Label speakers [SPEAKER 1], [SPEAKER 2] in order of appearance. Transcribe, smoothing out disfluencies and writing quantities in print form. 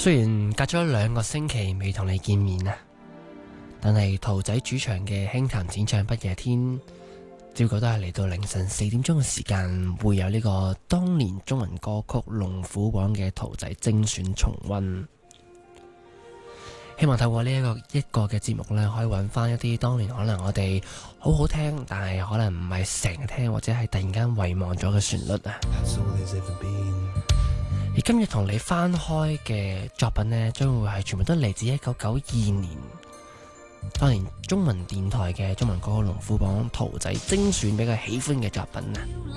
[SPEAKER 1] 雖然隔咗2個星期未同你見面啊，但係兔仔主場嘅輕談淺唱不夜天，朝早都係嚟到凌晨4點鐘嘅時間，會有呢個當年中文歌曲龍虎榜嘅兔仔精選重溫。希望透過呢一個嘅節目呢，可以揾翻一啲當年可能我哋好好聽，但係可能唔係成日聽，或者係突然間遺忘咗嘅旋律啊。而今日同你翻開嘅作品呢，將會係全部都嚟自1992年當年中文電台嘅中文歌曲龍虎榜兔仔精選比較喜歡嘅作品啊。